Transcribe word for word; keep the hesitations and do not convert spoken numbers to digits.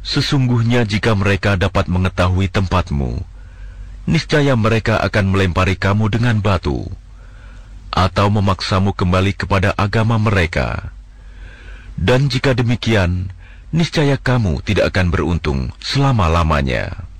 Sesungguhnya jika mereka dapat mengetahui tempatmu, niscaya mereka akan melempari kamu dengan batu, atau memaksamu kembali kepada agama mereka. Dan jika demikian, niscaya kamu tidak akan beruntung selama-lamanya.